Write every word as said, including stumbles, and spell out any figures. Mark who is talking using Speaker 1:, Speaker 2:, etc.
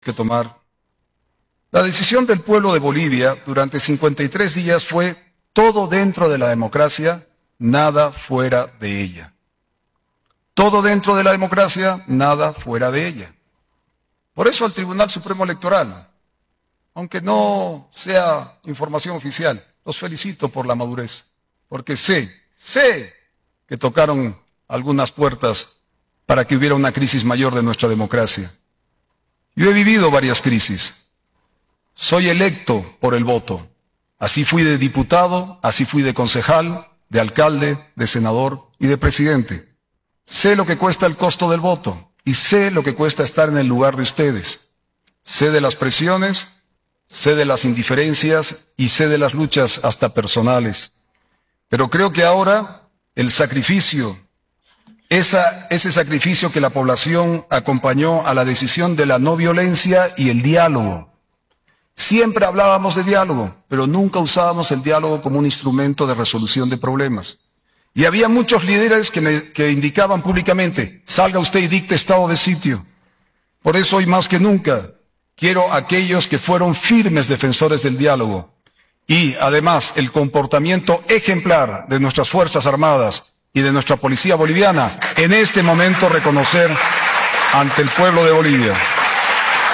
Speaker 1: que tomar. La decisión del pueblo de Bolivia durante cincuenta y tres días fue todo dentro de la democracia, nada fuera de ella. Todo dentro de la democracia, nada fuera de ella. Por eso al Tribunal Supremo Electoral, aunque no sea información oficial, los felicito por la madurez, porque sé, sé que tocaron algunas puertas para que hubiera una crisis mayor de nuestra democracia. Yo he vivido varias crisis. Soy electo por el voto. Así fui de diputado, así fui de concejal, de alcalde, de senador y de presidente. Sé lo que cuesta el costo del voto y sé lo que cuesta estar en el lugar de ustedes. Sé de las presiones, sé de las indiferencias y sé de las luchas hasta personales. Pero creo que ahora el sacrificio, esa, ese sacrificio que la población acompañó a la decisión de la no violencia y el diálogo. Siempre hablábamos de diálogo, pero nunca usábamos el diálogo como un instrumento de resolución de problemas. Y había muchos líderes que, me, que indicaban públicamente, salga usted y dicte estado de sitio. Por eso hoy más que nunca quiero a aquellos que fueron firmes defensores del diálogo y además el comportamiento ejemplar de nuestras Fuerzas Armadas y de nuestra Policía Boliviana en este momento reconocer ante el pueblo de Bolivia.